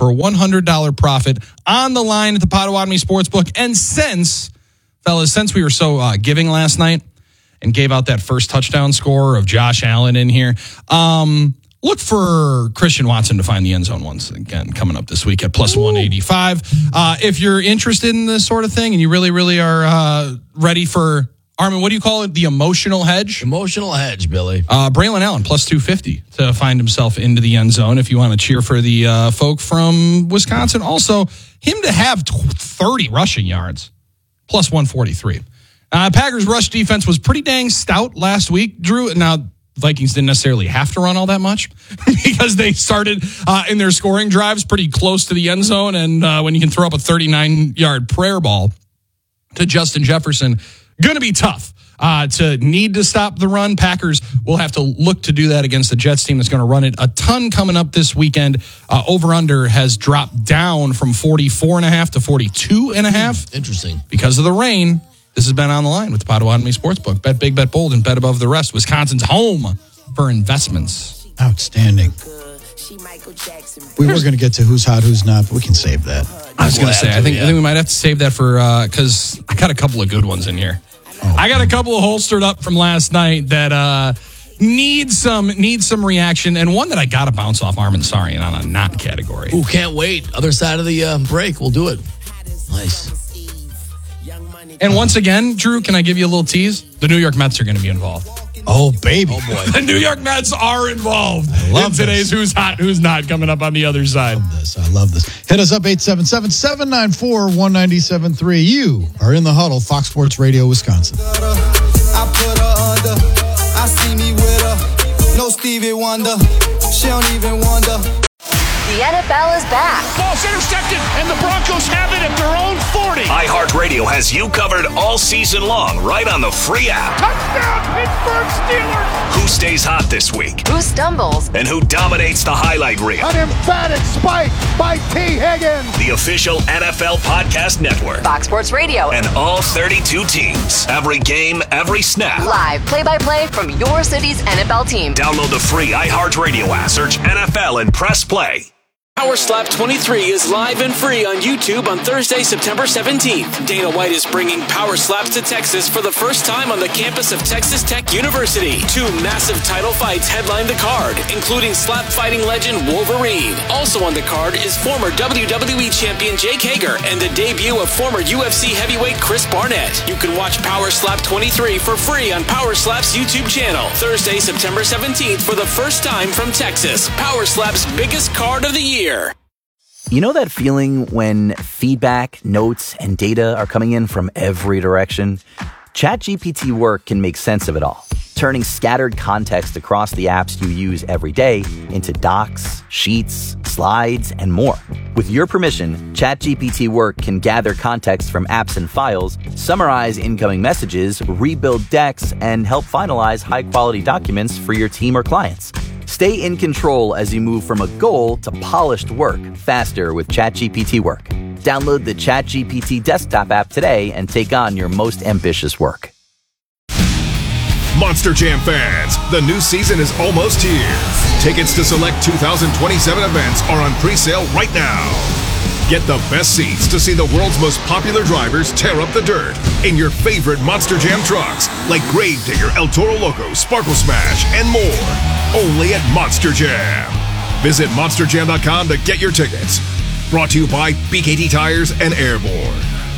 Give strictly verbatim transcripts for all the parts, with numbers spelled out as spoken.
for a one hundred dollars profit on the line at the Potawatomi Sportsbook. And since, fellas, since we were so uh, giving last night and gave out that first touchdown score of Josh Allen in here, um, look for Christian Watson to find the end zone once again coming up this week at plus one eighty-five. Uh, if you're interested in this sort of thing and you really, really are uh, ready for, Armin, what do you call it? The emotional hedge? Emotional hedge, Billy. Uh, Braylon Allen, plus two fifty to find himself into the end zone if you want to cheer for the uh, folk from Wisconsin. Also, him to have thirty rushing yards, plus one forty-three. Uh, Packers' rush defense was pretty dang stout last week, Drew. Now, Vikings didn't necessarily have to run all that much because they started uh, in their scoring drives pretty close to the end zone. And uh, when you can throw up a thirty-nine-yard prayer ball to Justin Jefferson, going to be tough uh, to need to stop the run. Packers will have to look to do that against the Jets team that's going to run it a ton coming up this weekend. Uh, over-under has dropped down from forty-four and a half to forty-two and a half. Interesting. Because of the rain. This has been On the Line with the Potawatomi Sportsbook. Bet big, bet bold, and bet above the rest. Wisconsin's home for investments. Outstanding. We were going to get to who's hot, who's not, but we can save that. I was going to say, I think yeah. I think we might have to save that for, because uh, I got a couple of good ones in here. Oh, I got a couple of holstered up from last night that uh, need some need some reaction, and one that I got to bounce off Armin Sarian on a not category. Ooh, can't wait. Other side of the uh, break, we'll do it. Nice. And once again, Drew, can I give you a little tease? The New York Mets are going to be involved. Oh, baby. Oh, boy. The New York Mets are involved I love in today's this. Who's Hot, Who's Not coming up on the other side. I love this. I love this. Hit us up, eight seven seven, seven nine four, one nine seven three. You are in the huddle, Fox Sports Radio, Wisconsin. I put her under. I see me with her. No Stevie Wonder. She don't even wonder. The N F L is back. Ball's intercepted, and the Broncos have it at their own forty. iHeartRadio has you covered all season long, right on the free app. Touchdown, Pittsburgh Steelers! Who stays hot this week? Who stumbles? And who dominates the highlight reel? An emphatic spike by T. Higgins. The official N F L podcast network. Fox Sports Radio. And all thirty-two teams. Every game, every snap. Live play-by-play from your city's N F L team. Download the free iHeartRadio app. Search N F L and press play. Power Slap twenty-three is live and free on YouTube on Thursday, September seventeenth. Dana White is bringing Power Slaps to Texas for the first time on the campus of Texas Tech University. Two massive title fights headline the card, including slap fighting legend Wolverine. Also on the card is former W W E champion Jake Hager and the debut of former U F C heavyweight Chris Barnett. You can watch Power Slap twenty-three for free on Power Slap's YouTube channel. Thursday, September seventeenth for the first time from Texas. Power Slap's biggest card of the year. You know that feeling when feedback, notes, and data are coming in from every direction? ChatGPT Work can make sense of it all, turning scattered context across the apps you use every day into docs, sheets, slides, and more. With your permission, ChatGPT Work can gather context from apps and files, summarize incoming messages, rebuild decks, and help finalize high-quality documents for your team or clients. Stay in control as you move from a goal to polished work faster with ChatGPT Work. Download the ChatGPT desktop app today and take on your most ambitious work. Monster Jam fans, the new season is almost here. Tickets to select two thousand twenty-seven events are on pre-sale right now. Get the best seats to see the world's most popular drivers tear up the dirt in your favorite Monster Jam trucks, like Gravedigger, El Toro Loco, Sparkle Smash, and more. Only at Monster Jam. Visit monster jam dot com to get your tickets. Brought to you by B K T Tires and Airborne.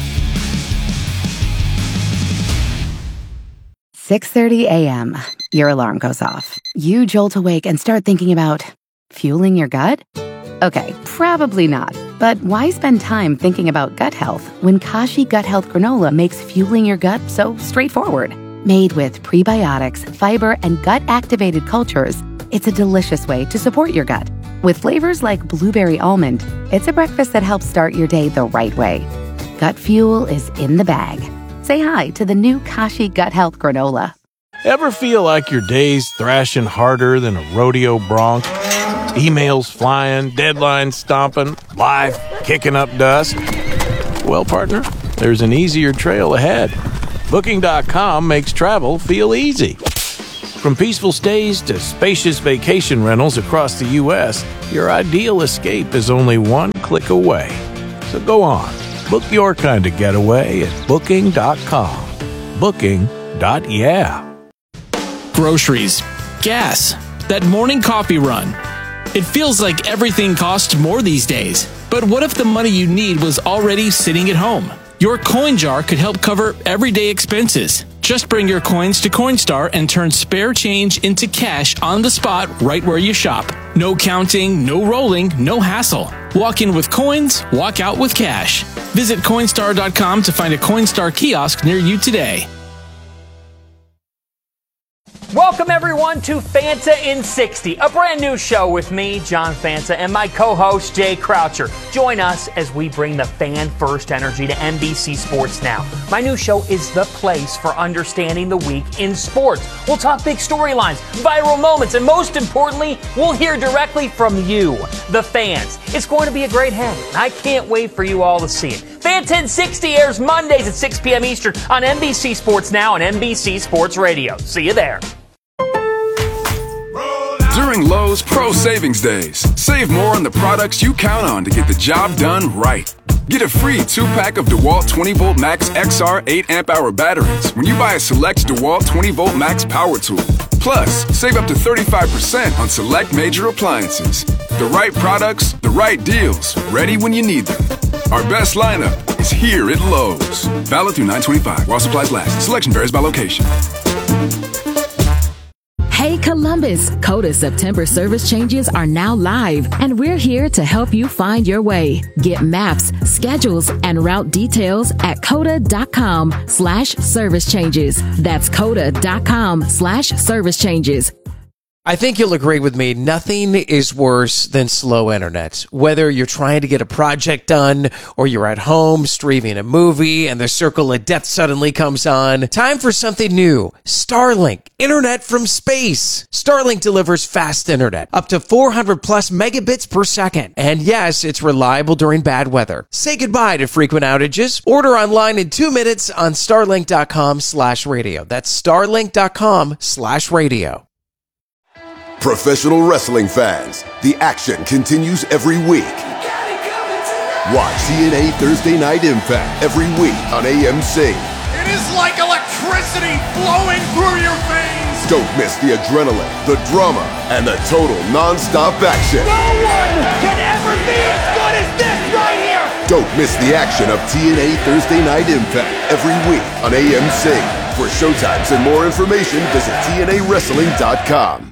six thirty a.m. Your alarm goes off. You jolt awake and start thinking about fueling your gut? Okay, probably not. But why spend time thinking about gut health when Kashi Gut Health Granola makes fueling your gut so straightforward? Made with prebiotics, fiber, and gut-activated cultures, it's a delicious way to support your gut. With flavors like blueberry almond, it's a breakfast that helps start your day the right way. Gut fuel is in the bag. Say hi to the new Kashi Gut Health Granola. Ever feel like your day's thrashing harder than a rodeo bronc? Emails flying, deadlines stomping, life kicking up dust? Well, partner, there's an easier trail ahead. Booking dot com makes travel feel easy. From peaceful stays to spacious vacation rentals across the U S, your ideal escape is only one click away. So go on, book your kind of getaway at booking dot com. Booking. Dot yeah. Groceries, gas, that morning coffee run. It feels like everything costs more these days. But what if the money you need was already sitting at home? Your coin jar could help cover everyday expenses. Just bring your coins to Coinstar and turn spare change into cash on the spot right where you shop. No counting, no rolling, no hassle. Walk in with coins, walk out with cash. Visit Coinstar dot com to find a Coinstar kiosk near you today. Welcome, everyone, to Fanta in sixty, a brand new show with me, John Fanta, and my co-host, Jay Croucher. Join us as we bring the fan-first energy to N B C Sports Now. My new show is the place for understanding the week in sports. We'll talk big storylines, viral moments, and most importantly, we'll hear directly from you, the fans. It's going to be a great hang, and I can't wait for you all to see it. Fanta in sixty airs Mondays at six p.m. Eastern on N B C Sports Now and N B C Sports Radio. See you there. During Lowe's Pro Savings Days, save more on the products you count on to get the job done right. Get a free two-pack of DeWalt twenty volt Max X R eight amp hour batteries when you buy a select DeWalt twenty volt Max power tool. Plus, save up to thirty-five percent on select major appliances. The right products, the right deals, ready when you need them. Our best lineup is here at Lowe's. Valid through nine twenty-five while supplies last. Selection varies by location. Hey Columbus, Coda September service changes are now live, and we're here to help you find your way. Get maps, schedules, and route details at coda dot com slash service changes. That's coda dot com slash service changes. I think you'll agree with me, nothing is worse than slow internet. Whether you're trying to get a project done or you're at home streaming a movie and the circle of death suddenly comes on, time for something new. Starlink, internet from space. Starlink delivers fast internet, up to four hundred plus megabits per second. And yes, it's reliable during bad weather. Say goodbye to frequent outages. Order online in two minutes on starlink dot com slash radio. That's starlink dot com slash radio. Professional wrestling fans, the action continues every week. Watch T N A Thursday Night Impact every week on A M C. It is like electricity flowing through your veins. Don't miss the adrenaline, the drama, and the total non-stop action. No one can ever be as good as this right here. Don't miss the action of T N A Thursday Night Impact every week on A M C. For showtimes and more information, visit T N A wrestling dot com.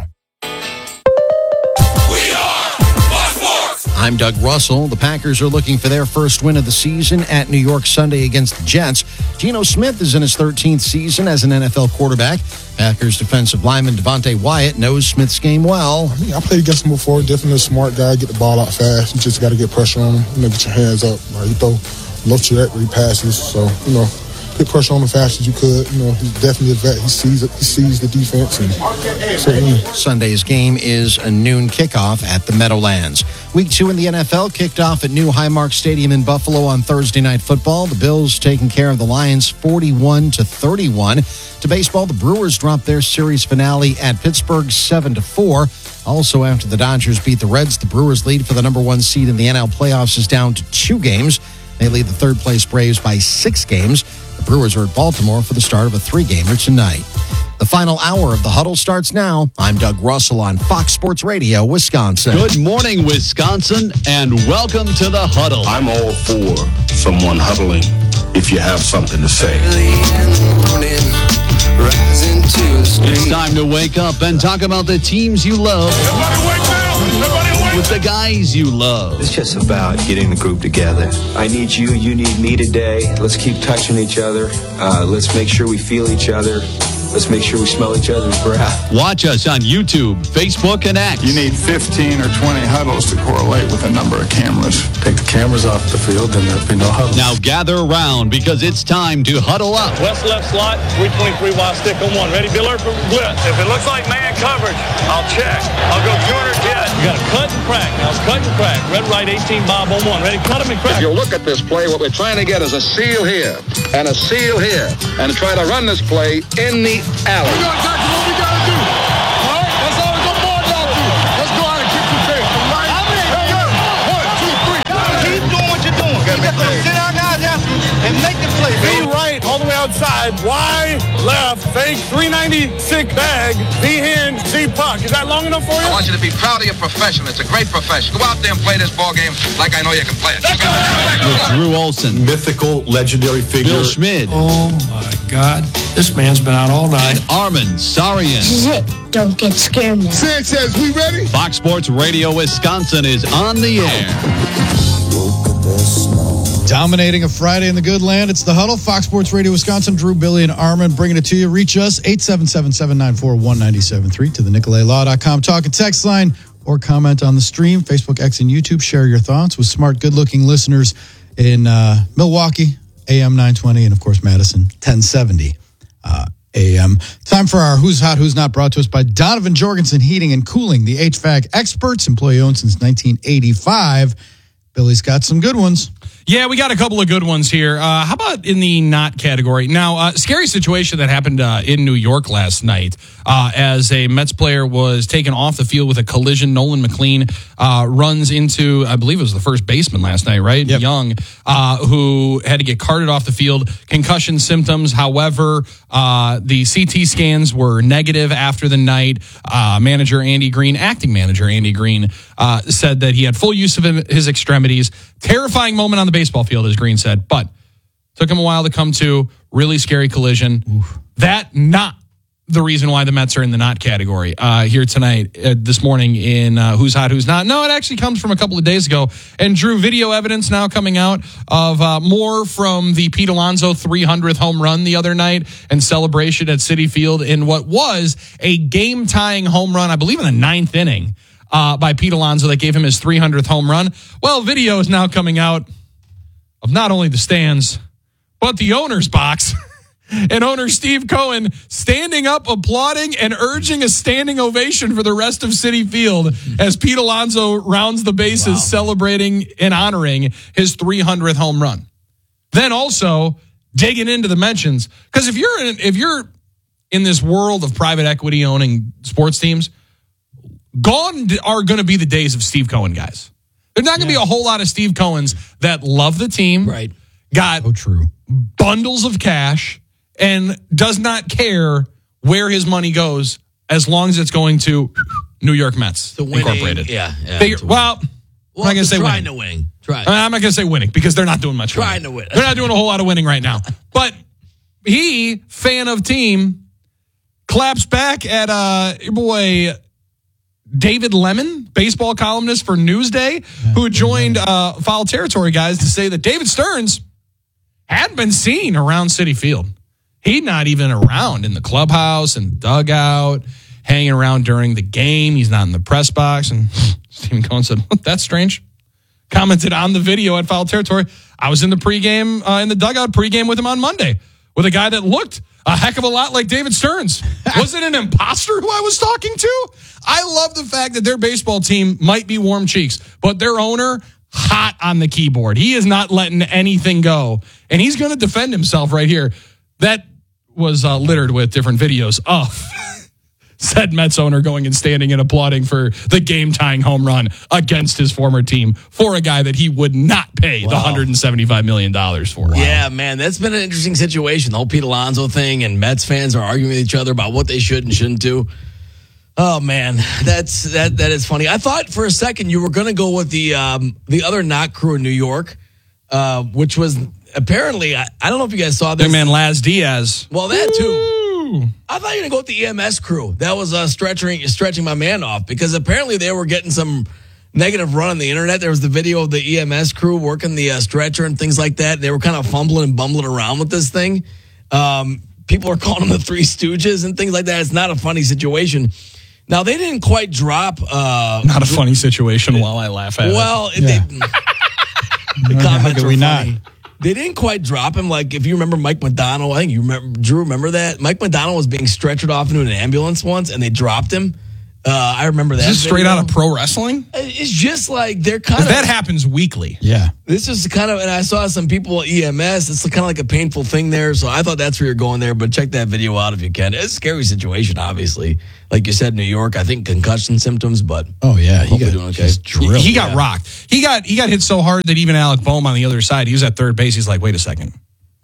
I'm Doug Russell. The Packers are looking for their first win of the season at New York Sunday against the Jets. Geno Smith is in his thirteenth season as an N F L quarterback. Packers defensive lineman Devontae Wyatt knows Smith's game well. I mean, I played against him before. Definitely a smart guy. Get the ball out fast. You just got to get pressure on him. You know, get your hands up. Right? You throw low trajectory passes. So, you know, get pressure on him fast as you could. You know, he's definitely a vet. He sees it. He sees the defense. And certainly. Sunday's game is a noon kickoff at the Meadowlands. Week two in the N F L kicked off at new Highmark Stadium in Buffalo on Thursday Night Football. The Bills taking care of the Lions forty-one to thirty-one. To baseball, the Brewers dropped their series finale at Pittsburgh seven to four. Also, after the Dodgers beat the Reds, the Brewers' lead for the number one seed in the N L playoffs is down to two games. They lead the third-place Braves by six games. The Brewers are at Baltimore for the start of a three-gamer tonight. The final hour of The Huddle starts now. I'm Doug Russell on Fox Sports Radio, Wisconsin. Good morning, Wisconsin, and welcome to The Huddle. I'm all for someone huddling if you have something to say. It's time to wake up and talk about the teams you love. Everybody wake up! Everybody wake up! With the guys you love. It's just about getting the group together. I need you, you need me today. Let's keep touching each other. Uh, let's make sure we feel each other. Let's make sure we smell each other's breath. Watch us on YouTube, Facebook, and X. You need fifteen or twenty huddles to correlate with a number of cameras. Take the cameras off the field, then there'll be no huddles. Now gather around because it's time to huddle up. West left slot, three twenty-three wide stick on one. Ready, Biller, for blitz. If it looks like man coverage, I'll check. I'll go corner jet. You got to cut and crack. Now cut and crack. Red right eighteen Bob on one. Ready, cut him and crack. If you look at this play, what we're trying to get is a seal here and a seal here and try to run this play in the alley. What we gotta do? side, Y, left, fake, three ninety-six bag, V hand, Z puck. Is that long enough for you? I want you to be proud of your profession. It's a great profession. Go out there and play this ball game like I know you can play it. With Drew Olson, mythical, legendary figure. Bill Schmid. Oh, my God. This man's been out all night. Armin Sarian. This is it. Don't get scared now. Sanchez, we ready? Fox Sports Radio Wisconsin is on the air. Dominating a Friday in the good land. It's The Huddle, Fox Sports Radio Wisconsin. Drew, Billy, and Armin bringing it to you. Reach us, eight seven seven, seven nine four, one nine seven three to the Nicolay Law dot com talk and text line, or comment on the stream, Facebook, X, and YouTube. Share your thoughts with smart, good-looking listeners in uh, Milwaukee, A M nine twenty, and, of course, Madison, ten seventy uh, A M. Time for our Who's Hot, Who's Not, brought to us by Donovan Jorgensen Heating and Cooling, the H V A C experts, employee-owned since nineteen eighty-five. Billy's got some good ones. Yeah, we got a couple of good ones here. Uh, how about in the not category? Now, uh, scary situation that happened uh, in New York last night uh, as a Mets player was taken off the field with a collision. Nolan McLean uh, runs into, I believe it was the first baseman last night, right? Yep. Young, uh, who had to get carted off the field. Concussion symptoms. However, uh, the C T scans were negative after the night. Uh, manager Andy Green, acting manager Andy Green, uh, said that he had full use of his extremities. Terrifying moment on the baseball field, as Green said, but took him a while to come to. Really scary collision. Oof. That not the reason why the Mets are in the not category uh, here tonight, uh, this morning in uh, Who's Hot, Who's Not. No, it actually comes from a couple of days ago. And Drew, video evidence now coming out of uh, more from the Pete Alonso three hundredth home run the other night and celebration at Citi Field in what was a game-tying home run, I believe in the ninth inning. Uh, by Pete Alonso that gave him his three hundredth home run. Well, video is now coming out of not only the stands, but the owner's box. And owner Steve Cohen standing up, applauding, and urging a standing ovation for the rest of Citi Field as Pete Alonso rounds the bases, wow. celebrating and honoring his three hundredth home run. Then also digging into the mentions, because if you're in, if you're in this world of private equity owning sports teams, gone are going to be the days of Steve Cohen guys. There's not going to yeah. be a whole lot of Steve Cohens that love the team, right? Got so true. bundles of cash, and does not care where his money goes as long as it's going to New York Mets the winning, Incorporated. Yeah, yeah they, well, well, I'm not going to say trying winning. to win. Try. I'm not going to say winning because they're not doing much. Trying winning. to win. They're not doing a whole lot of winning right now. But he, fan of team, claps back at uh, your boy David Lemon, baseball columnist for Newsday, who joined uh, Foul Territory guys to say that David Stearns hadn't been seen around Citi Field. He'd not even around in the clubhouse and dugout, hanging around during the game. He's not in the press box. And Stephen Cohen said, that's strange. Commented on the video at Foul Territory. I was in the pregame, uh, in the dugout pregame with him on Monday with a guy that looked a heck of a lot like David Stearns. Was it an imposter who I was talking to? I love the fact that their baseball team might be warm cheeks, but their owner, hot on the keyboard. He is not letting anything go, and he's going to defend himself right here. That was uh, littered with different videos of said Mets owner going and standing and applauding for the game-tying home run against his former team for a guy that he would not pay wow. the one hundred seventy-five million dollars for. Wow. Yeah, man, that's been an interesting situation. The whole Pete Alonso thing, and Mets fans are arguing with each other about what they should and shouldn't do. Oh, man, that's that that is funny. I thought for a second you were going to go with the um, the other not crew in New York, uh, which was apparently, I, I don't know if you guys saw this. Their man Laz Diaz. Well, that too. I thought you were going to go with the E M S crew. That was uh, stretching stretching my man off because apparently they were getting some negative run on the internet. There was the video of the E M S crew working the uh, stretcher and things like that. They were kind of fumbling and bumbling around with this thing. Um, people are calling them the Three Stooges and things like that. It's not a funny situation. Now, they didn't quite drop. Uh, not a funny situation while I laugh at well, it. Well, yeah. the comments are we not? They didn't quite drop him. Like, if you remember Mike McDonald, I think you remember, Drew, remember that? Mike McDonald was being stretchered off into an ambulance once, and they dropped him. Uh, I remember that. Is this straight video. out of pro wrestling? It's just like they're kind of. That happens weekly. Yeah. This is kind of, and I saw some people at E M S. It's kind of like a painful thing there. So I thought that's where you're going there. But check that video out if you can. It's a scary situation, obviously. Like you said, New York, I think concussion symptoms, but. Oh, yeah. He got, doing okay. He, he got yeah. rocked. He got he got hit so hard that even Alec Boehm on the other side, he was at third base. He's like, wait a second.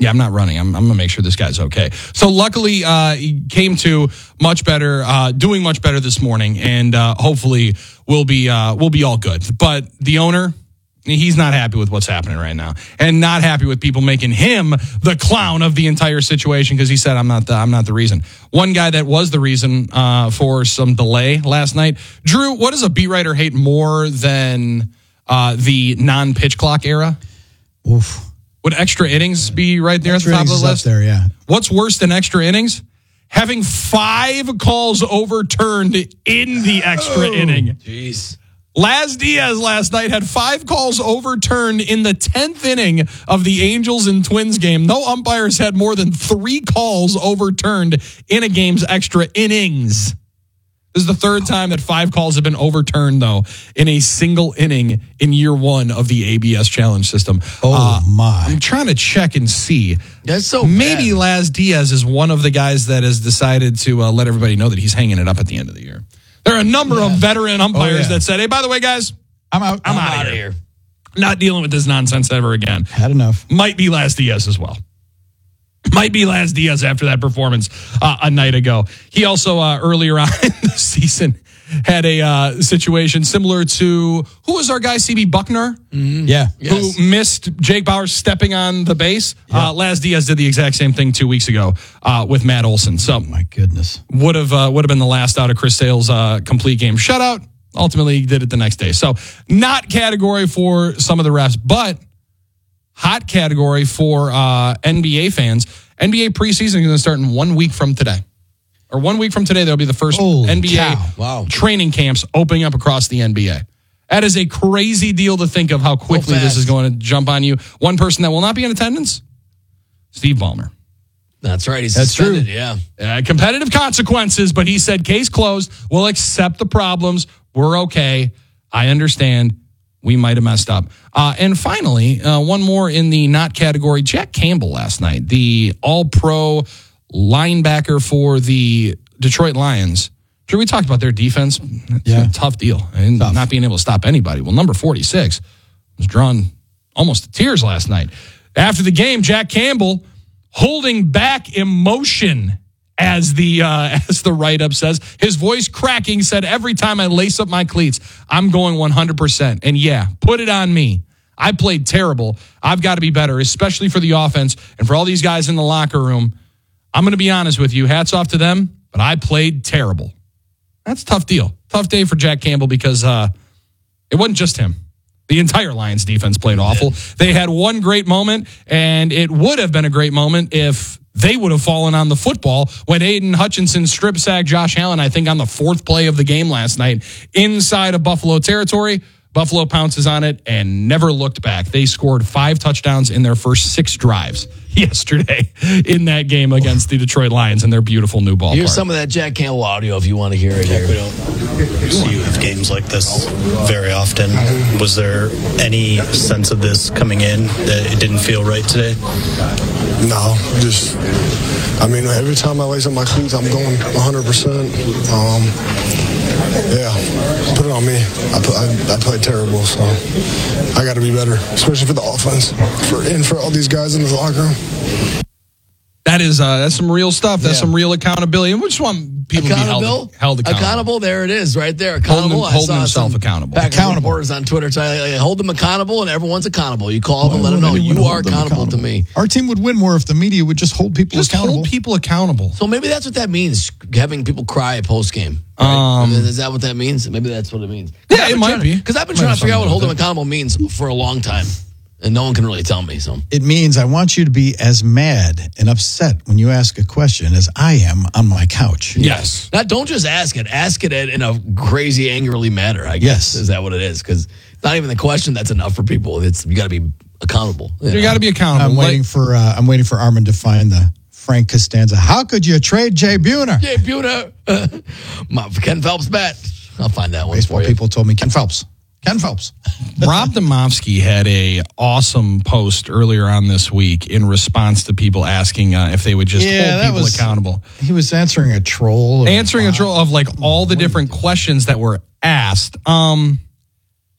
Yeah, I'm not running. I'm, I'm going to make sure this guy's okay. So luckily, uh, he came to much better, uh, doing much better this morning, and uh, hopefully we'll be uh, we'll be all good. But the owner, he's not happy with what's happening right now, and not happy with people making him the clown of the entire situation because he said, "I'm not the I'm not the reason." One guy that was the reason uh, for some delay last night, Drew. What does a beat writer hate more than uh, the non-pitch clock era? Oof. Would extra innings be right there Extra at the top of the innings is list? up there, yeah. What's worse than extra innings? Having five calls overturned in the extra Oh, inning. Jeez. Laz Diaz last night had five calls overturned in the tenth inning of the Angels and Twins game. No umpires had more than three calls overturned in a game's extra innings. This is the third time that five calls have been overturned, though, in a single inning in year one of the A B S challenge system. Oh, uh, my. I'm trying to check and see. That's so Maybe bad. Laz Diaz is one of the guys that has decided to uh, let everybody know that he's hanging it up at the end of the year. There are a number Yeah. of veteran umpires Oh, yeah. that said, hey, by the way, guys, I'm out. I'm, out, of here. Not dealing with this nonsense ever again. Had enough. Might be Laz Diaz as well. Might be Laz Diaz after that performance uh, a night ago. He also, uh, earlier on in the season, had a uh, situation similar to, who was our guy, C B Buckner? Mm-hmm. Yeah. Who missed Jake Bauer stepping on the base. Yeah. Uh, Laz Diaz did the exact same thing two weeks ago uh, with Matt Olson. So, oh my goodness. Would have uh, would have been the last out of Chris Sale's uh, complete game shutout. Ultimately, he did it the next day. So, not category for some of the refs, but hot category for uh, N B A fans. N B A preseason is going to start in one week from today. Or one week from today, there'll be the first Holy N B A cow. Wow. training camps opening up across the N B A. That is a crazy deal to think of how quickly this is going to jump on you. One person that will not be in attendance, Steve Ballmer. That's right. He's That's suspended, true. yeah. Uh, competitive consequences, but he said case closed. We'll accept the problems. We're okay. I understand. We might have messed up. Uh, and finally, uh, one more in the not category. Jack Campbell last night, the all-pro linebacker for the Detroit Lions. Sure, we talked about their defense. It's Yeah. a tough deal. And Tough. not being able to stop anybody. Well, number forty-six was drawn almost to tears last night. After the game, Jack Campbell holding back emotion, as the uh, as the write-up says. His voice cracking, said, every time I lace up my cleats, I'm going one hundred percent. And yeah, put it on me. I played terrible. I've got to be better, especially for the offense and for all these guys in the locker room. I'm going to be honest with you. Hats off to them, but I played terrible. That's a tough deal. Tough day for Jack Campbell because uh, it wasn't just him. The entire Lions defense played awful. They had one great moment, and it would have been a great moment if they would have fallen on the football when Aiden Hutchinson strip sacked Josh Allen, I think on the fourth play of the game last night, inside of Buffalo territory. Buffalo pounces on it and never looked back. They scored five touchdowns in their first six drives yesterday in that game against the Detroit Lions in their beautiful new ballpark. Here's some of that Jack Campbell audio if you want to hear it here. We don't see you have games like this very often. Was there any sense of this coming in that it didn't feel right today? No, just, I mean, every time I lace up my cleats, I'm going one hundred percent. Um, yeah, put it on me. I, put, I, I played terrible, so I got to be better, especially for the offense, for and for all these guys in the locker room. That is uh, that's some real stuff. That's Yeah. some real accountability. And we just want people to be held, Accountable? held accountable. Accountable, there it is, right there. Accountable. Holding, I holding saw himself some accountable. Back Accountable. reporters on Twitter tell you, hold them accountable, and everyone's accountable. You call them and Why let them know would anyone you hold are them accountable, to me. Our team would win more if the media would just hold people Just accountable. hold people accountable. So maybe that's what that means, having people cry post game. Right? Um, is that what that means? Maybe that's what it means. Yeah, it might be. Because I've been Might trying have to figure out what something hold to them do with accountable means for a long time, and no one can really tell me. So It means I want you to be as mad and upset when you ask a question as I am on my couch. Yes. Not, don't just ask it. Ask it in a crazy, angrily manner, I guess. Yes. Is that what it is? Because it's not even the question that's enough for people. It's you got to be accountable. You got to be accountable. I'm Like- waiting for uh, I'm waiting for Armin to find the Frank Costanza. How could you trade Jay Buhner? Jay Buhner. My Ken Phelps bat. I'll find that one Baseball for you. people told me Ken Phelps. Ken Phelps. Rob Domofsky had a awesome post earlier on this week in response to people asking uh, if they would just Yeah, hold that people was- accountable. He was answering a troll. or- Answering a troll of like all the different questions that were asked. Um,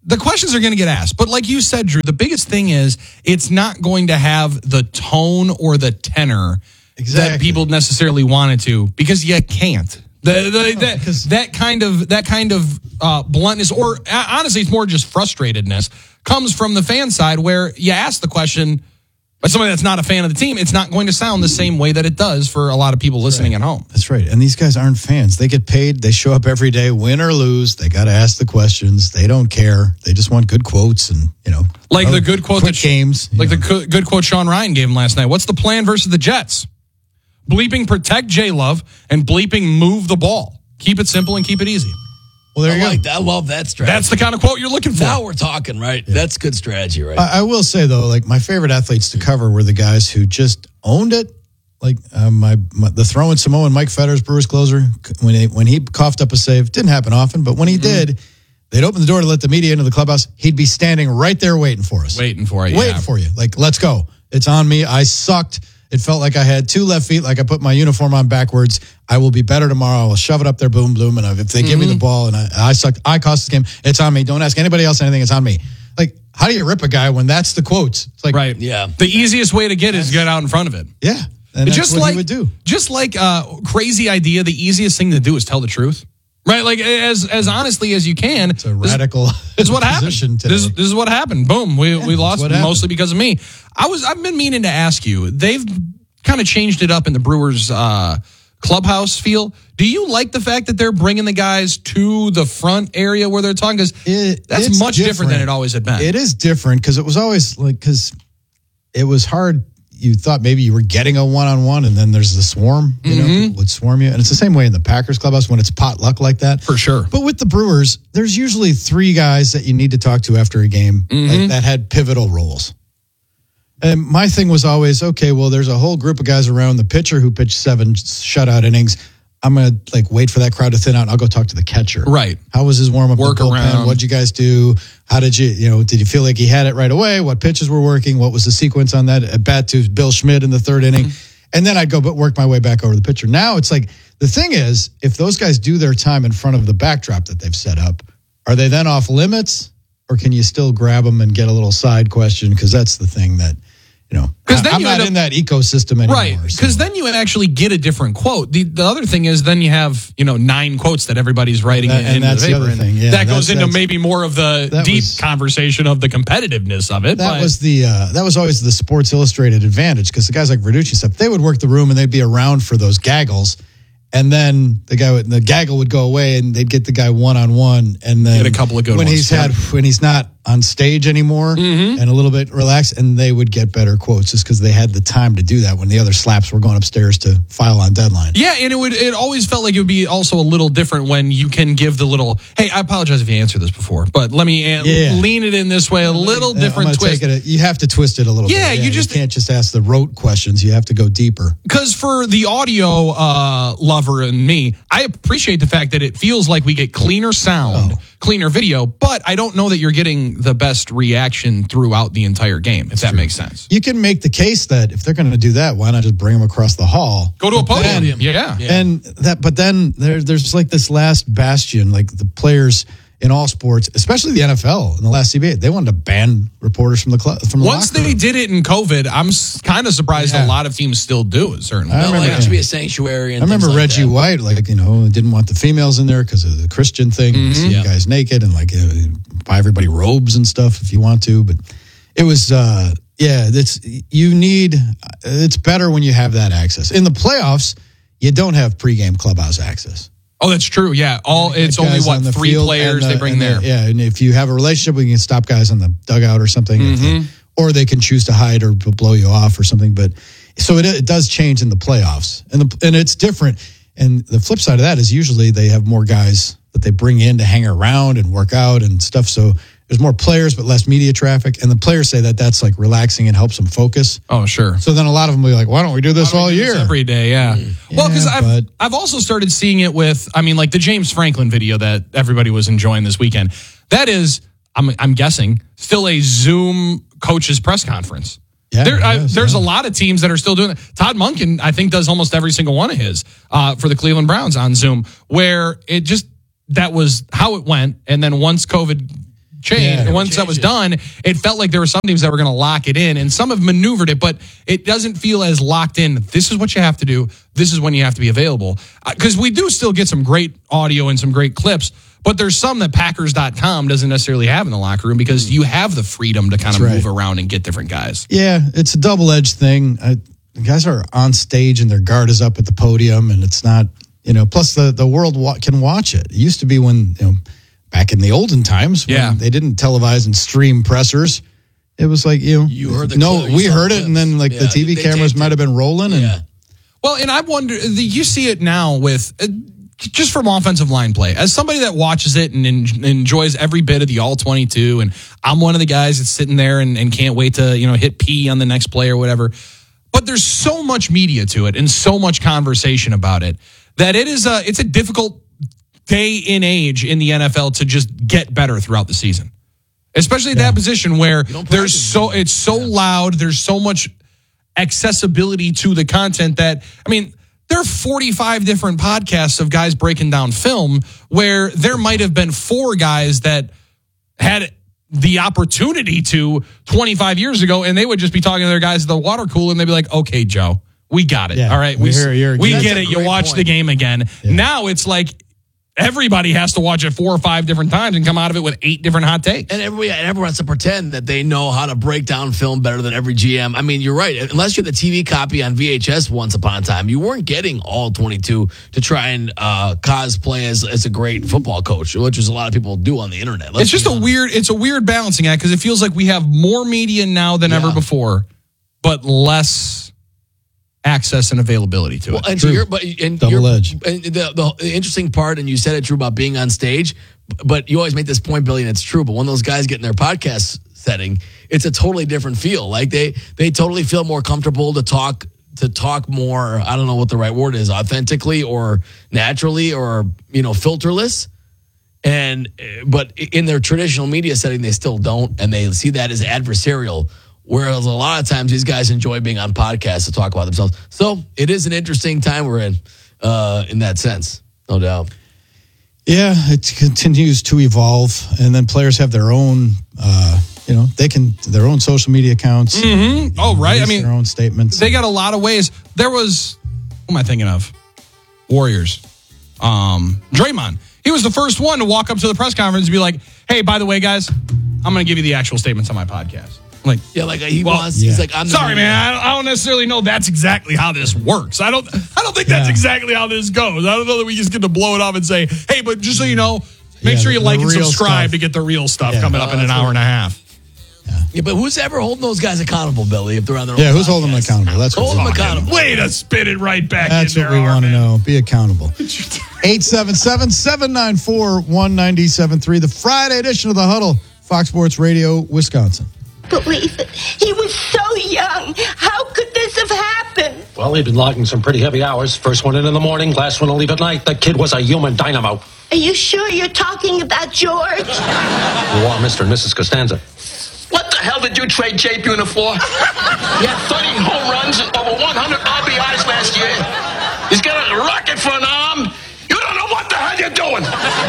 the questions are going to get asked. But like you said, Drew, the biggest thing is it's not going to have the tone or the tenor exactly. that people necessarily want it to, because you can't. The, the, that, that kind of that kind of uh, bluntness, or uh, honestly, it's more just frustratedness, comes from the fan side, where you ask the question, but somebody that's not a fan of the team, it's not going to sound the same way that it does for a lot of people listening right. at home. That's right. And these guys aren't fans. They get paid. They show up every day, win or lose. They got to ask the questions. They don't care. They just want good quotes and, you know, like the good quote that games. Like know. the co- good quote Sean Ryan gave him last night. What's the plan versus the Jets? Bleeping protect J-Love and bleeping move the ball. Keep it simple and keep it easy. Well, there I you like go. that. I love that strategy. That's the kind of quote you're looking for. Now we're talking, right? Yeah. That's good strategy, right? I, I will say, though, like my favorite athletes to cover were the guys who just owned it. Like uh, my, my the throwing Samoan Mike Fetters, Brewers closer, when he, when he coughed up a save, didn't happen often, but when he mm-hmm. did, they'd open the door to let the media into the clubhouse. He'd be standing right there waiting for us. Waiting for you. Waiting yeah. for you. Like, let's go. It's on me. I sucked. It felt like I had two left feet, like I put my uniform on backwards. I will be better tomorrow. I will shove it up their boom bloom. And if they mm-hmm. give me the ball and I, I sucked, I cost the game, it's on me. Don't ask anybody else anything. It's on me. Like, how do you rip a guy when that's the quotes? It's like, right. Yeah. The easiest way to get is get out in front of it. Yeah. And that's just what like, he would do. Just like uh, crazy idea, the easiest thing to do is tell the truth. Right, like as as honestly as you can. It's a radical. This is what happened. This, this is what happened. Boom, we yeah, we lost mostly because of me. I was I've been meaning to ask you. They've kind of changed it up in the Brewers uh, clubhouse feel. Do you like the fact that they're bringing the guys to the front area where they're talking? Because it, that's much different. different than it always had been. It is different because it was always like because it was hard. You thought maybe you were getting a one-on-one, and then there's the swarm. You know, mm-hmm. people would swarm you, and it's the same way in the Packers clubhouse when it's potluck like that. For sure. But with the Brewers, there's usually three guys that you need to talk to after a game mm-hmm. like, that had pivotal roles. And my thing was always, okay, well, there's a whole group of guys around the pitcher who pitched seven shutout innings. I'm going to like wait for that crowd to thin out and I'll go talk to the catcher. Right. How was his warm up? Work around. What'd you guys do? How did you, you know, did you feel like he had it right away? What pitches were working? What was the sequence on that at bat to Bill Schmidt in the third inning? Mm-hmm. And then I'd go but work my way back over the pitcher. Now it's like, the thing is, if those guys do their time in front of the backdrop that they've set up, are they then off limits or can you still grab them and get a little side question? Because that's the thing that, you know, I, I'm not up, in that ecosystem anymore. Right, because so. Then you actually get a different quote. The, the other thing is then you have, you know, nine quotes that everybody's writing that, in, and that's the paper. The other thing. Yeah, that goes into maybe more of the deep was, conversation of the competitiveness of it. That but. was the uh, that was always the Sports Illustrated advantage because the guys like Verducci and stuff, they would work the room and they'd be around for those gaggles. And then the guy would, the gaggle would go away, and they'd get the guy one on one. And then get a couple of good when ones. he's had when he's not on stage anymore mm-hmm. and a little bit relaxed, and they would get better quotes just because they had the time to do that when the other slaps were going upstairs to file on deadline. Yeah, and it would it always felt like it would be also a little different when you can give the little, hey, I apologize if you answered this before, but let me uh, yeah. lean it in this way, a little yeah, different twist. Take it a, you have to twist it a little yeah, bit. Yeah, you just you can't just ask the rote questions. You have to go deeper. Because for the audio uh, lover and me, I appreciate the fact that it feels like we get cleaner sound, oh. cleaner video, but I don't know that you're getting the best reaction throughout the entire game, if That's that true. makes sense. You can make the case that if they're going to do that, why not just bring them across the hall? Go to a podium. Then, yeah. yeah. And that, but then there, there's like this last bastion, like the players in all sports, especially the N F L in the last C B A, they wanted to ban reporters from the club. From the Once they room. did it in COVID, I'm kind of surprised yeah. a lot of teams still do it. Certainly, I remember, like, it should be a sanctuary. And I remember like Reggie that. White, like you know, didn't want the females in there because of the Christian thing. Mm-hmm. See yeah. guys naked and like uh, buy everybody robes and stuff if you want to. But it was, uh, yeah, it's you need. It's better when you have that access in the playoffs. You don't have pregame clubhouse access. Oh, that's true. Yeah, all it's only what the three players the, they bring there. The, yeah, and if you have a relationship, we can stop guys on the dugout or something, mm-hmm. or they can choose to hide or blow you off or something. But so it, it does change in the playoffs, and the, and it's different. And the flip side of that is usually they have more guys that they bring in to hang around and work out and stuff. So there's more players, but less media traffic. And the players say that that's like relaxing and helps them focus. Oh, sure. So then a lot of them will be like, why don't we do this all do year? This every day, yeah. yeah well, because I've, but... I've also started seeing it with, I mean, like the James Franklin video that everybody was enjoying this weekend. That is, I'm, I'm guessing, still a Zoom coaches press conference. Yeah, there, I, is, there's yeah. a lot of teams that are still doing it. Todd Monken, I think, does almost every single one of his uh, for the Cleveland Browns on Zoom, where it just, that was how it went. And then once COVID changed, Yeah, once that was done, it felt like there were some teams that were going to lock it in, and some have maneuvered it, but it doesn't feel as locked in. This is what you have to do. This is when you have to be available. Because we do still get some great audio and some great clips, but there's some that Packers dot com doesn't necessarily have in the locker room because you have the freedom to kind of That's move right. around and get different guys. Yeah, it's a double-edged thing. I, the guys are on stage and their guard is up at the podium, and it's not, you know, plus the, the world wa- can watch it. It used to be when, you know, back in the olden times when Yeah. they didn't televise and stream pressers. It was like, you know, You heard the no, clip, you we saw heard the it, and then like the Yeah, T V they cameras taped might have been rolling. And Yeah. Well, and I wonder, the, you see it now with, uh, just from offensive line play. As somebody that watches it and en- enjoys every bit of the all twenty-two, and I'm one of the guys that's sitting there and, and can't wait to, you know, hit P on the next play or whatever. But there's so much media to it and so much conversation about it that it is a, it's a difficult day and age in the N F L to just get better throughout the season. Especially at that position where there's so, it's so loud, there's so much accessibility to the content that, I mean, there are forty-five different podcasts of guys breaking down film where there might have been four guys that had the opportunity to twenty-five years ago, and they would just be talking to their guys at the water cooler, and they'd be like, okay, Joe, we got it. Yeah, All right. we We, hear you. we That's get a it. You great watch point. the game again. Now it's like everybody has to watch it four or five different times and come out of it with eight different hot takes. And everybody, and everyone has to pretend that they know how to break down film better than every G M. I mean, you're right. Unless you had the T V copy on V H S once upon a time, you weren't getting all twenty-two to try and uh, cosplay as, as a great football coach, which is a lot of people do on the internet. Let's It's just be a honest. weird, it's a weird balancing act because it feels like we have more media now than ever before, but less access and availability to Well, it. and to your, but and Double your- edge. And the, the interesting part, and you said it, Drew, about being on stage, but you always make this point, Billy, and it's true. But when those guys get in their podcast setting, it's a totally different feel. Like they they totally feel more comfortable to talk to talk more. I don't know what the right word is, authentically or naturally or you know filterless. And but in their traditional media setting, they still don't, and they see that as adversarial. Whereas a lot of times these guys enjoy being on podcasts to talk about themselves. So it is an interesting time we're in, uh, in that sense, no doubt. yeah, it continues to evolve, and then players have their own, uh, you know, they can their own social media accounts. Mm-hmm. Oh, right. I release mean, their own statements. they got a lot of ways. There was, who am I thinking of? Warriors. Um, Draymond. He was the first one to walk up to the press conference and be like, hey, by the way, guys, I'm going to give you the actual statements on my podcast. I'm like, Yeah, like he Well, wants. He's like, I'm the sorry, man. man. I don't, I don't necessarily know that's exactly how this works. I don't. I don't think that's Yeah. exactly how this goes. I don't know that we just get to blow it off and say, "Hey, but just so you know, make Yeah, sure you the like and real subscribe stuff. to get the real stuff Yeah. coming up Oh, in an that's hour what- and a half." Yeah, but who's ever holding those guys accountable, Billy? If they're on their yeah, own who's holding them podcasts? accountable? That's what Hold we them want. accountable. Way to spin it right back That's in what there. we want to Armin. know. Be accountable. eight seven seven, seven nine four, one nine seven three. The Friday edition of The Huddle, Fox Sports Radio, Wisconsin. Believe it. He was so young. How could this have happened? Well, he'd been logging some pretty heavy hours. First one in in the morning, last one to leave at night. The kid was a human dynamo. Are you sure you're talking about George? You are Mister and Missus Costanza. What the hell did you trade Jay Buhner for? He had thirty home runs and over one hundred R B Is last year. He's got a rocket for an arm. You don't know what the hell you're doing.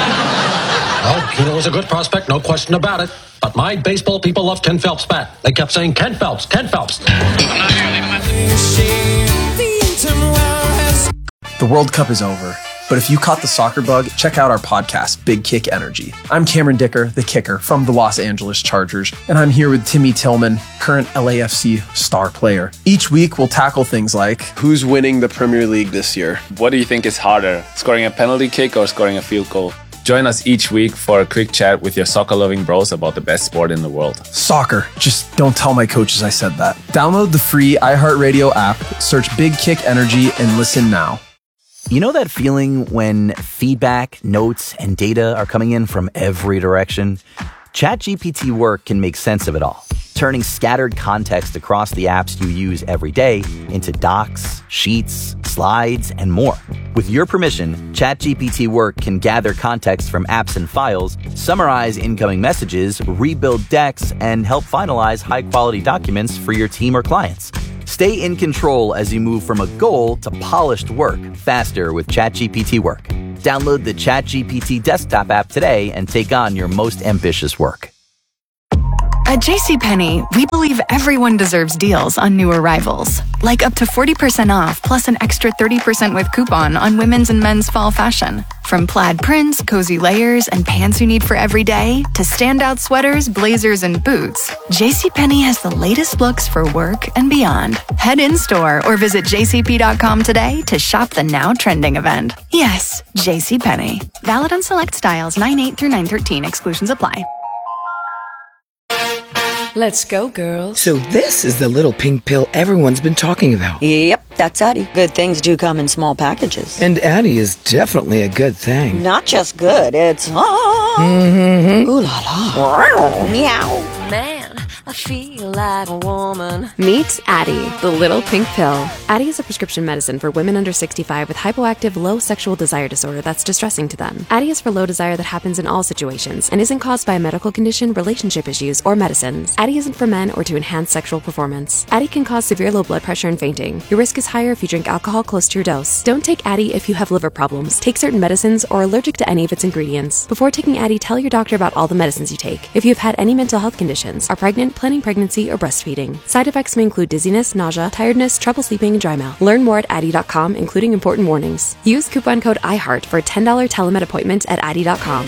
Well, Buhner was a good prospect, no question about it. But my baseball people love Ken Phelps' bat. They kept saying, Ken Phelps, Ken Phelps. The World Cup is over, but if you caught the soccer bug, check out our podcast, Big Kick Energy. I'm Cameron Dicker, the kicker from the Los Angeles Chargers, and I'm here with Timmy Tillman, current L A F C star player. Each week, we'll tackle things like, who's winning the Premier League this year? What do you think is harder, scoring a penalty kick or scoring a field goal? Join us each week for a quick chat with your soccer-loving bros about the best sport in the world. soccer. Just don't tell my coaches I said that. Download the free iHeartRadio app, search Big Kick Energy, and listen now. You know that feeling when feedback, notes, and data are coming in from every direction? ChatGPT Work can make sense of it all, turning scattered context across the apps you use every day into docs, sheets, slides, and more. With your permission, ChatGPT Work can gather context from apps and files, summarize incoming messages, rebuild decks, and help finalize high-quality documents for your team or clients. Stay in control as you move from a goal to polished work faster with ChatGPT Work. Download the ChatGPT desktop app today and take on your most ambitious work. At JCPenney, we believe everyone deserves deals on new arrivals, like up to forty percent off plus an extra thirty percent with coupon on women's and men's fall fashion. From plaid prints, cozy layers, and pants you need for every day, to standout sweaters, blazers, and boots, JCPenney has the latest looks for work and beyond. Head in-store or visit j c p dot com today to shop the now trending event. Yes, JCPenney. Valid on select styles nine eight through nine thirteen. Exclusions apply. Let's go, girls. So this is the little pink pill everyone's been talking about. Yep, that's Addie. Good things do come in small packages. And Addie is definitely a good thing. Not just good, it's... Ah. Mm-hmm. Ooh la la. Meow. Man, I feel like a woman. Meet Addie, the little pink pill. Addie is a prescription medicine for women under sixty-five with hypoactive low sexual desire disorder that's distressing to them. Addie is for low desire that happens in all situations and isn't caused by a medical condition, relationship issues, or medicines. Addie isn't for men or to enhance sexual performance. Addie can cause severe low blood pressure and fainting. Your risk is higher if you drink alcohol close to your dose. Don't take Addie if you have liver problems, take certain medicines, or are allergic to any of its ingredients. Before taking Addie, tell your doctor about all the medicines you take. If you have had any mental health conditions, are pregnant, planning pregnancy, or breastfeeding. Side effects may include dizziness, nausea, tiredness, trouble sleeping, and dry mouth. Learn more at Addie dot com, including important warnings. Use coupon code iHeart for a ten dollars telemed appointment at Addie dot com.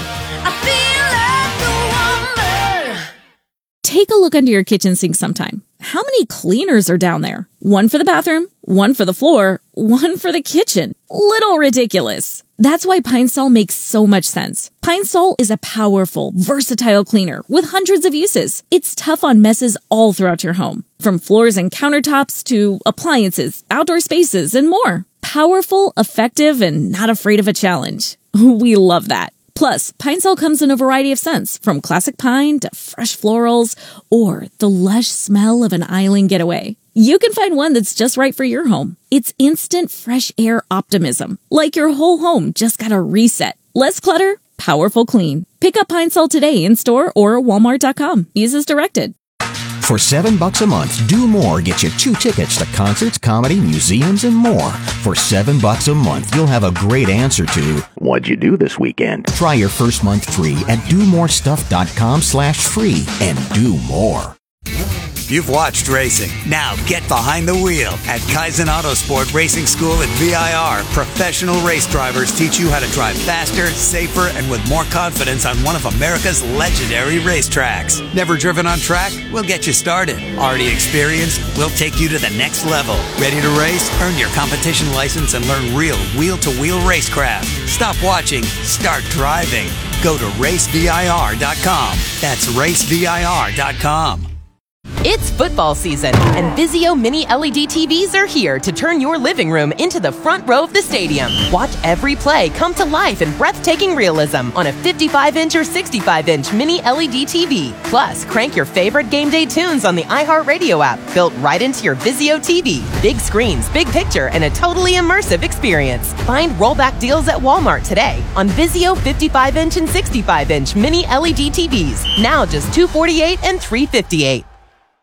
Take a look under your kitchen sink sometime. How many cleaners are down there? One for the bathroom, one for the floor, one for the kitchen. Little ridiculous. That's why Pine Sol makes so much sense. Pine Sol is a powerful, versatile cleaner with hundreds of uses. It's tough on messes all throughout your home, from floors and countertops to appliances, outdoor spaces, and more. Powerful, effective, and not afraid of a challenge. We love that. Plus, Pine Sol comes in a variety of scents, from classic pine to fresh florals, or the lush smell of an island getaway. You can find one that's just right for your home. It's instant fresh air optimism, like your whole home just got a reset. Less clutter, powerful clean. Pick up Pine Sol today in store or walmart dot com. Use as directed. For seven bucks a month, Do More gets you two tickets to concerts, comedy, museums, and more. For seven bucks a month, you'll have a great answer to what'd you do this weekend? Try your first month free at do more stuff dot com slash free and do more. You've watched racing. Now get behind the wheel. At Kaizen Autosport Racing School at V I R, professional race drivers teach you how to drive faster, safer, and with more confidence on one of America's legendary racetracks. Never driven on track? We'll get you started. Already experienced? We'll take you to the next level. Ready to race? Earn your competition license and learn real wheel-to-wheel racecraft. Stop watching. Start driving. Go to race V I R dot com. That's race V I R dot com. It's football season, and Vizio Mini L E D T Vs are here to turn your living room into the front row of the stadium. Watch every play come to life in breathtaking realism on a fifty-five inch or sixty-five inch Mini L E D T V. Plus, crank your favorite game day tunes on the iHeartRadio app, built right into your Vizio T V. Big screens, big picture, and a totally immersive experience. Find rollback deals at Walmart today on Vizio fifty-five inch and sixty-five inch Mini L E D T Vs. Now just two hundred forty-eight dollars and three hundred fifty-eight dollars.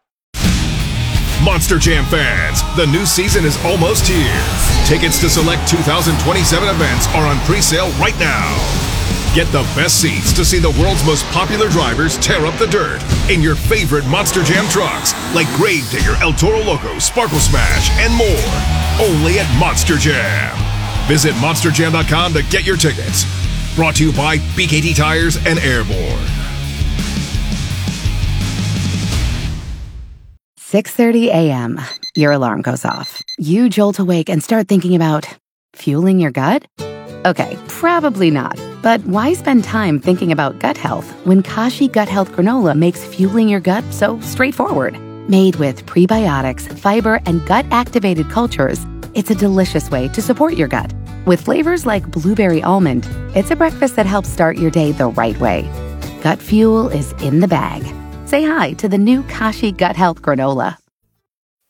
Monster Jam fans, the new season is almost here. Tickets to select two thousand twenty-seven events are on pre-sale right now. Get the best seats to see the world's most popular drivers tear up the dirt in your favorite Monster Jam trucks, like Grave Digger, El Toro Loco, Sparkle Smash, and more. Only at Monster Jam. Visit monster jam dot com to get your tickets. Brought to you by B K T Tires and Airborne. six thirty a.m. Your alarm goes off. You jolt awake and start thinking about fueling your gut? Okay, probably not. But why spend time thinking about gut health when Kashi Gut Health Granola makes fueling your gut so straightforward? Made with prebiotics, fiber, and gut-activated cultures, it's a delicious way to support your gut. With flavors like blueberry almond, it's a breakfast that helps start your day the right way. Gut fuel is in the bag. Say hi to the new Kashi Gut Health Granola.